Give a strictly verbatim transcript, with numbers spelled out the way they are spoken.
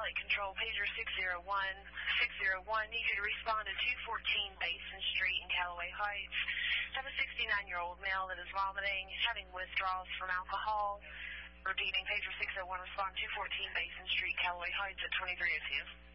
Lake Control, pager six zero one, six zero one. Need you to respond to two fourteen Basin Street in Callaway Heights. Have a sixty-nine-year-old male that is vomiting, having withdrawals from alcohol. Repeating, pager six zero one, respond two fourteen Basin Street, Callaway Heights at twenty-three oh two.